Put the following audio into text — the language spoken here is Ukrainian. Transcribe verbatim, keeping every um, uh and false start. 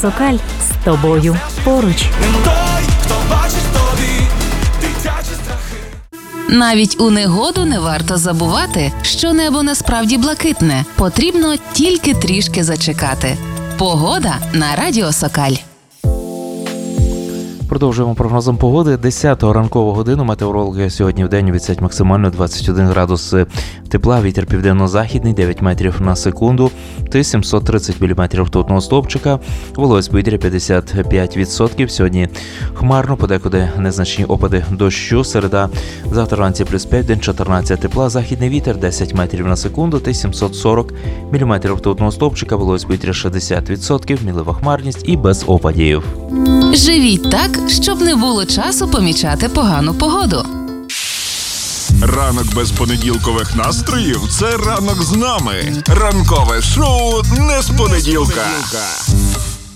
Сокаль з тобою поруч. Навіть у негоду не варто забувати, що небо насправді блакитне. Потрібно тільки трішки зачекати. Погода на Радіо Сокаль. Продовжуємо прогнозом погоди. десятого ранкову годину метеорологи сьогодні в день обіцяють максимально двадцять один градус тепла, вітер південно-західний дев'ять метрів на секунду, та сімсот тридцять міліметрів ртутного стовпчика, вологість повітря п'ятдесят п'ять відсотків. Сьогодні хмарно, подекуди незначні опади дощу. Середа, завтра вранці плюс п'ять, день чотирнадцять тепла, західний вітер десять метрів на секунду, та сімсот сорок міліметрів ртутного стовпчика, вологість повітря шістдесят відсотків, мілива хмарність і без опадів. Живіть так, щоб не було часу помічати погану погоду. Ранок без понеділкових настроїв – це ранок з нами. Ранкове шоу не з понеділка.